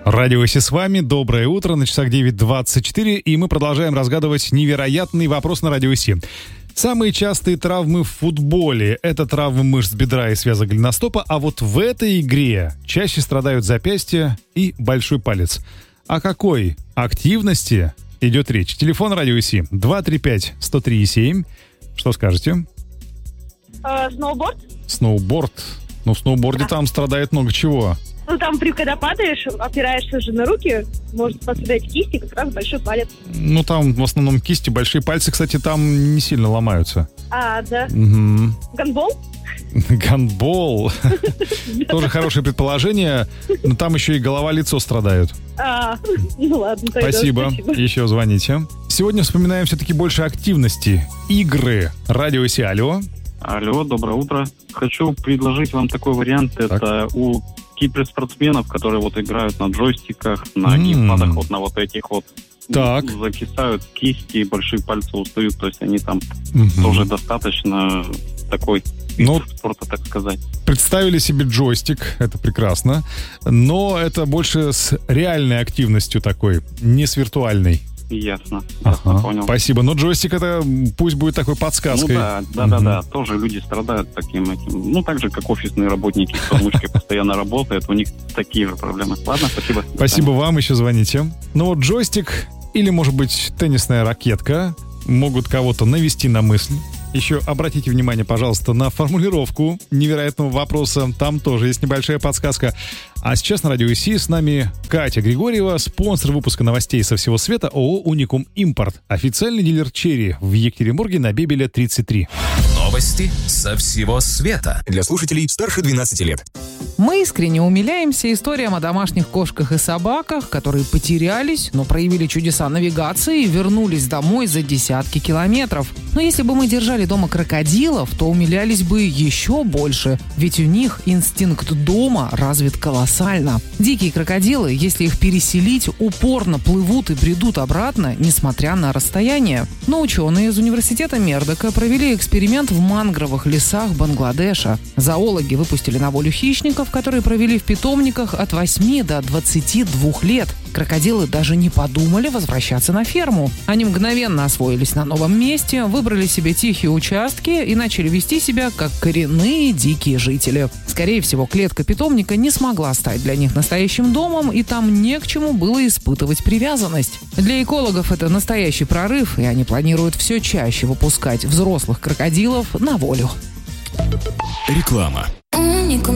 Радио Си с вами. Доброе утро. На часах 9:24. И мы продолжаем разгадывать невероятный вопрос на Радио Си. Самые частые травмы в футболе — это травмы мышц бедра и связок голеностопа, а вот в этой игре чаще страдают запястья и большой палец. О какой активности идет речь? Телефон Радио Си 235-103-7. Что скажете? Сноуборд? Сноуборд. Ну, в сноуборде там страдает много чего. Ну, там, когда падаешь, опираешься же на руки, может пострадать кисти, как раз большой палец. Ну, там в основном кисти, большие пальцы, кстати, там не сильно ломаются. А, да. Угу. Гандбол? Гандбол. Тоже хорошее предположение, но там еще и голова, лицо страдают. Ну ладно. Спасибо. Еще звоните. Сегодня вспоминаем все-таки больше активности. Игры. Радио Си, алло. Алло, доброе утро. Хочу предложить вам такой вариант. Так. Это у киберспортсменов, которые вот играют на джойстиках, на геймпадах, вот на вот этих вот. Так. Закисают кисти, большие пальцы устают, то есть они там тоже достаточно такой вид спорта, так сказать. Представили себе джойстик, это прекрасно, но это больше с реальной активностью такой, не с виртуальной. Ясно, понял. Спасибо. Но джойстик это пусть будет такой подсказкой. Ну да, тоже люди страдают таким этим. Ну, так же, как офисные работники, кто мышкой постоянно работает, у них такие же проблемы. Ладно, спасибо. Спасибо вам, еще звоните. Ну вот джойстик или, может быть, теннисная ракетка могут кого-то навести на мысль. Еще обратите внимание, пожалуйста, на формулировку невероятного вопроса. Там тоже есть небольшая подсказка. А сейчас на Радио Си с нами Катя Григорьева, спонсор выпуска новостей со всего света ООО «Уникум Импорт». Официальный дилер черри в Екатеринбурге на Бебеля 33. Новости со всего света. Для слушателей старше 12 лет. Мы искренне умиляемся историям о домашних кошках и собаках, которые потерялись, но проявили чудеса навигации и вернулись домой за десятки километров. Но если бы мы держали дома крокодилов, то умилялись бы еще больше, ведь у них инстинкт дома развит колоссально. Дикие крокодилы, если их переселить, упорно плывут и бредут обратно, несмотря на расстояние. Но ученые из университета Мердока провели эксперимент в мангровых лесах Бангладеша. Зоологи выпустили на волю хищников, которые провели в питомниках от 8 до 22 лет. Крокодилы даже не подумали возвращаться на ферму. Они мгновенно освоились на новом месте, выбрали себе тихие участки и начали вести себя как коренные дикие жители. Скорее всего, клетка питомника не смогла стать для них настоящим домом, и там не к чему было испытывать привязанность. Для экологов это настоящий прорыв, и они планируют все чаще выпускать взрослых крокодилов на волю. Реклама. Уникум